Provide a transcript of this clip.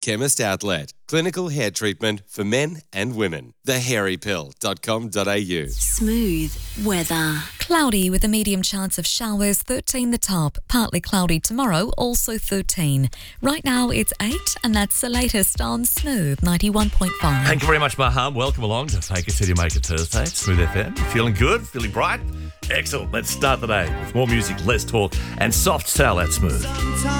Chemist Outlet. Clinical hair treatment for men and women. Thehairypill.com.au. Smooth weather. Cloudy with a medium chance of showers, 13 the top. Partly cloudy tomorrow, also 13. Right now it's 8, and that's the latest on Smooth 91.5. Thank you very much, Maham. Welcome along to Take It City Make It Thursday. Smooth FM. Feeling good? Feeling bright? Excellent. Let's start the day with more music, less talk, and soft sell at Smooth.